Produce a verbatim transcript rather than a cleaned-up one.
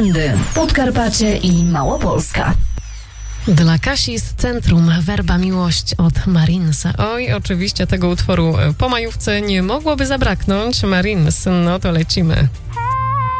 Trendy Podkarpacie i Małopolska. Dla Kasi z Centrum Werba Miłość od Marines. Oj, oczywiście tego utworu po majówce nie mogłoby zabraknąć. Marines, no to lecimy.